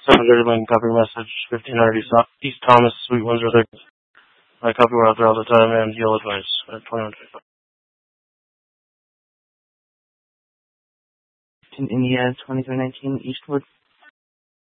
7:30 Lincoln, copy message, 1500 East Thomas, Suite 106. I copy we're out there all the time, and you'll advise at 21:25. India 2319 Eastwood.